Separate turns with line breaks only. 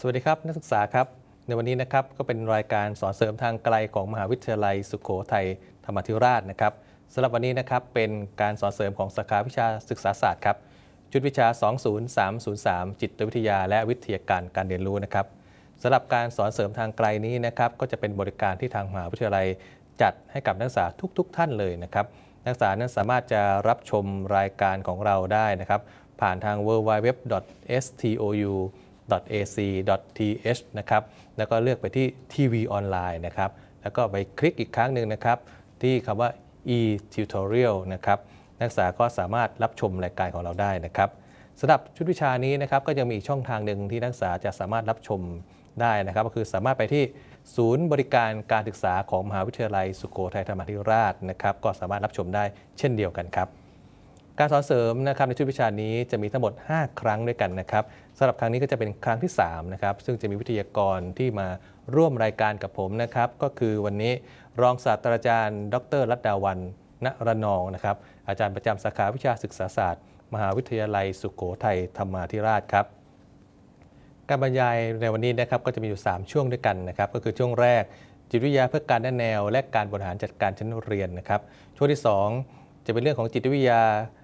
สวัสดีครับนักศึกษาครับในวันนี้นะครับก็เป็นรายการสอนเสริมทางไกลของมหาวิทยาลัยสุโขทัยธรรมาธิราชนะครับสำหรับวันนี้นะครับเป็นการสอนเสริมของสาขาวิชาศึกษาศาสตร์ครับชุดวิชา 20303 จิตวิทยาและวิทยาการเรียนรู้นะครับสำหรับการสอนเสริมทางไกลนี้นะครับก็จะเป็นบริการที่ทางมหาวิทยาลัยจัดให้กับนักศึกษาทุกท่านเลยนะครับนักศึกษานั้นสามารถจะรับชมรายการของเราได้นะครับผ่านทาง www.stou ac.th นะครับแล้วก็เลือกไปที่ทีวีออนไลน์นะครับแล้วก็ไปคลิกอีกครั้งหนึ่งนะครับที่คำว่า e-tutorial นะครับนักศึกษาก็สามารถรับชมรายการของเราได้นะครับสำหรับชุดวิชานี้นะครับก็ยังมีอีกช่องทางหนึ่งที่นักศึกษาจะสามารถรับชมได้นะครับก็คือสามารถไปที่ศูนย์บริการการศึกษาของมหาวิทยาลัยสุโขทัยธรรมาธิราชนะครับก็สามารถรับชมได้เช่นเดียวกันครับการสอนเสริมนะครับในชุดวิชานี้จะมีทั้งหมด5ครั้งด้วยกันนะครับสำหรับครั้งนี้ก็จะเป็นครั้งที่3นะครับซึ่งจะมีวิทยากรที่มาร่วมรายการกับผมนะครับก็คือวันนี้รองศาสตราจารย์ดร.รัตดาวันณระนองนะครับอาจารย์ประจำสาขาวิชาศึกษาศาสตร์มหาวิทยาลัยสุโขทัยธรรมาธิราชครับการบรรยายในวันนี้นะครับก็จะมีอยู่3ช่วงด้วยกันนะครับก็คือช่วงแรกจิตวิทยาเพื่อการแนะแนวและการบริหารจัดการชั้นเรียนนะครับช่วงที่2จะเป็นเรื่องของจิตวิทยา